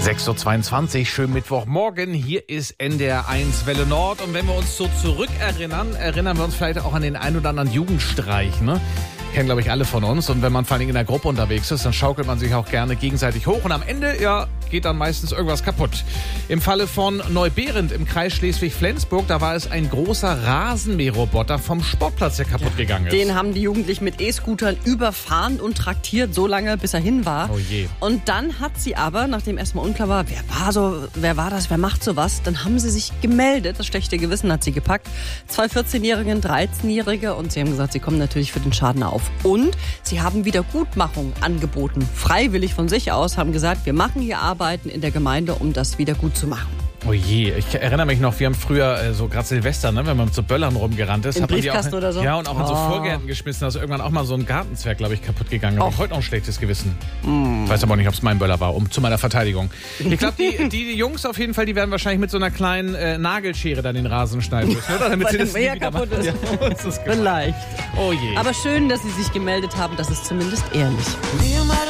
6.22 Uhr, schönen Mittwochmorgen. Hier ist NDR1 Welle Nord. Und wenn wir uns so zurückerinnern, erinnern wir uns vielleicht auch an den ein oder anderen Jugendstreich, ne? Kennen, glaube ich, alle von uns. Und wenn man vor allem in der Gruppe unterwegs ist, dann schaukelt man sich auch gerne gegenseitig hoch. Und am Ende, ja, geht dann meistens irgendwas kaputt. Im Falle von Neubehrend im Kreis Schleswig-Flensburg, da war es ein großer Rasenmäherroboter vom Sportplatz, der kaputt gegangen ist. Den haben die Jugendlichen mit E-Scootern überfahren und traktiert, so lange, bis er hin war. Oh je. Und dann hat sie aber, nachdem erstmal unklar war, wer war das, wer macht sowas, dann haben sie sich gemeldet. Das schlechte Gewissen hat sie gepackt. 2 14-Jährige, 13-Jährige, und sie haben gesagt, sie kommen natürlich für den Schaden auf. Und sie haben Wiedergutmachung angeboten. Freiwillig von sich aus, haben gesagt, wir machen hier Arbeiten in der Gemeinde, um das wieder gut zu machen. Oh je, ich erinnere mich noch, wir haben früher so gerade Silvester, ne, wenn man mit so Böllern rumgerannt ist. Im hat man die Briefkasten auch, oder so? Ja, und auch in so Vorgärten geschmissen. Also irgendwann auch mal so ein Gartenzwerg, glaube ich, kaputt gegangen. Aber heute noch ein schlechtes Gewissen. Weiß aber auch nicht, ob es mein Böller war, zu meiner Verteidigung. Ich glaube, die Jungs auf jeden Fall, die werden wahrscheinlich mit so einer kleinen Nagelschere dann den Rasen schneiden müssen, oder? Damit sie das nie wieder kaputt machen. ist. Ja, das ist Vielleicht. Oh je. Aber schön, dass sie sich gemeldet haben, das ist zumindest ehrlich.